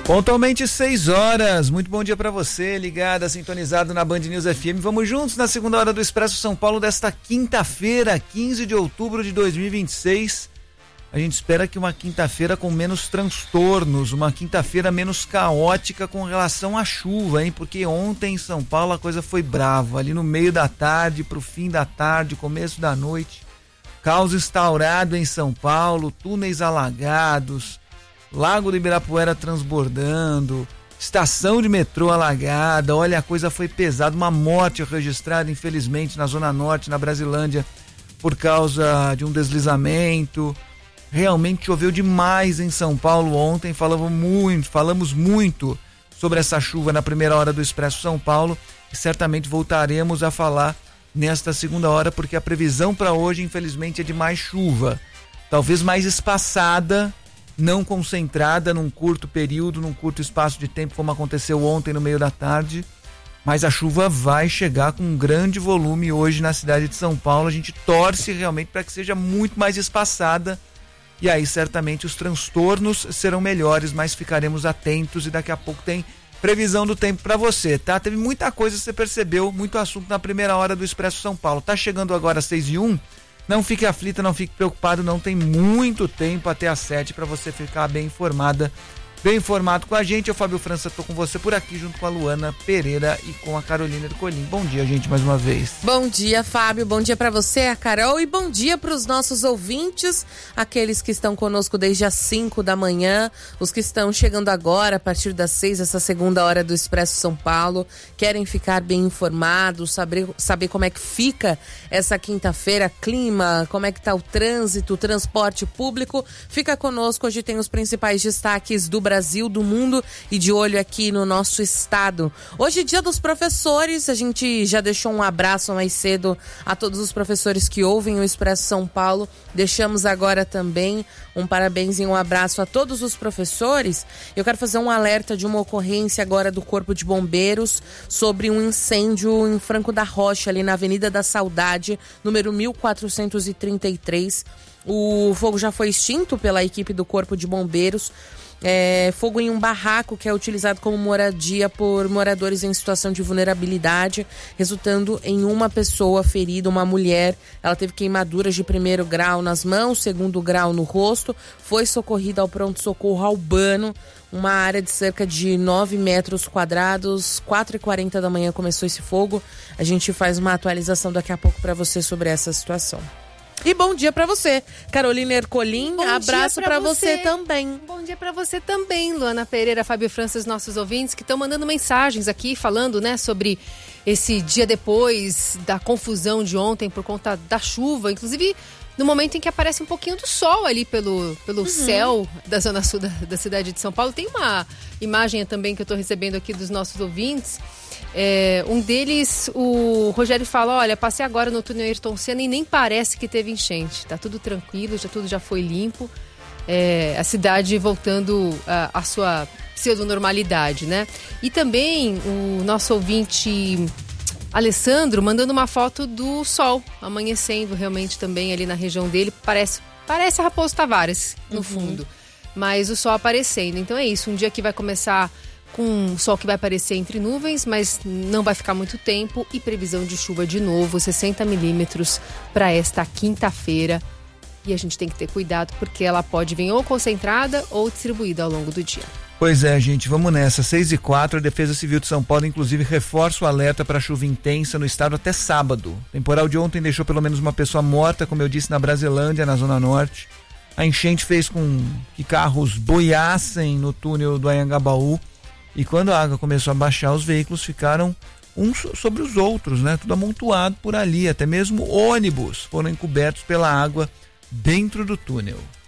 Pontualmente 6 horas, muito bom dia para você, ligado, sintonizado na Band News FM. Vamos juntos na segunda hora do Expresso São Paulo desta quinta-feira, 15 de outubro de 2026. A gente espera que uma quinta-feira com menos transtornos, uma quinta-feira menos caótica com relação à chuva, hein? Porque ontem em São Paulo a coisa foi brava, ali no meio da tarde, pro fim da tarde, começo da noite. Caos instaurado em São Paulo, túneis alagados, Lago do Ibirapuera transbordando, estação de metrô alagada. Olha, a coisa foi pesada, uma morte registrada infelizmente na Zona Norte, na Brasilândia, por causa de um deslizamento. Realmente choveu demais em São Paulo ontem, falamos muito sobre essa chuva na primeira hora do Expresso São Paulo e certamente voltaremos a falar nesta segunda hora, porque a previsão para hoje infelizmente é de mais chuva, talvez mais espaçada, não concentrada num curto período, num curto espaço de tempo, como aconteceu ontem no meio da tarde, mas a chuva vai chegar com um grande volume hoje na cidade de São Paulo. A gente torce realmente para que seja muito mais espaçada, e aí certamente os transtornos serão melhores, mas ficaremos atentos e daqui a pouco tem previsão do tempo para você, tá? Teve muita coisa, você percebeu, muito assunto na primeira hora do Expresso São Paulo. Tá chegando agora às 6h01. Não fique aflita, não fique preocupado, não tem muito tempo até às 7 para você ficar bem informada, bem informado com a gente. Eu, Fábio França, tô com você por aqui junto com a Luana Pereira e com a Carolina Ercolim. Bom dia, gente, mais uma vez. Bom dia, Fábio, bom dia para você, a Carol, e bom dia para os nossos ouvintes, aqueles que estão conosco desde as 5 da manhã, os que estão chegando agora a partir das 6, essa segunda hora do Expresso São Paulo, querem ficar bem informados, saber como é que fica essa quinta-feira, clima, como é que tá o trânsito, o transporte público. Fica conosco, hoje tem os principais destaques do Brasil, do mundo e de olho aqui no nosso estado. Hoje é dia dos professores, a gente já deixou um abraço mais cedo a todos os professores que ouvem o Expresso São Paulo. Deixamos agora também um parabéns e um abraço a todos os professores. Eu quero fazer um alerta de uma ocorrência agora do Corpo de Bombeiros sobre um incêndio em Franco da Rocha, ali na Avenida da Saudade, número 1433. O fogo já foi extinto pela equipe do Corpo de Bombeiros. Fogo em um barraco que é utilizado como moradia por moradores em situação de vulnerabilidade, resultando em uma pessoa ferida, uma mulher. Ela teve queimaduras de 1º grau nas mãos, 2º grau no rosto, foi socorrida ao pronto-socorro Albano, uma área de cerca de 9 metros quadrados. 4h40 da manhã começou esse fogo. A gente faz uma atualização daqui a pouco para você sobre essa situação. E bom dia pra você, Carolina Ercolim, abraço pra você também. Bom dia pra você também, Luana Pereira, Fábio França, os nossos ouvintes que estão mandando mensagens aqui, falando, né, sobre esse dia depois da confusão de ontem por conta da chuva, inclusive no momento em que aparece um pouquinho do sol ali pelo céu da zona sul da cidade de São Paulo. Tem uma imagem também que eu tô recebendo aqui dos nossos ouvintes. Um deles, o Rogério fala: olha, passei agora no túnel Ayrton Senna e nem parece que teve enchente, tá tudo tranquilo, tudo já foi limpo, a cidade voltando à sua pseudo-normalidade, né? E também o nosso ouvinte Alessandro mandando uma foto do sol amanhecendo realmente também ali na região dele, parece a Raposo Tavares no fundo, mas o sol aparecendo. Então é isso, um dia que vai começar com um sol que vai aparecer entre nuvens, mas não vai ficar muito tempo, e previsão de chuva de novo, 60 milímetros para esta quinta-feira. E a gente tem que ter cuidado porque ela pode vir ou concentrada ou distribuída ao longo do dia. Pois é, gente, vamos nessa. 6h04, a Defesa Civil de São Paulo inclusive reforça o alerta para chuva intensa no estado até sábado. O temporal de ontem deixou pelo menos uma pessoa morta, como eu disse, na Brasilândia, na Zona Norte. A enchente fez com que carros boiassem no túnel do Anhangabaú. E quando a água começou a baixar, os veículos ficaram uns sobre os outros, né? Tudo amontoado por ali, até mesmo ônibus foram encobertos pela água dentro do túnel.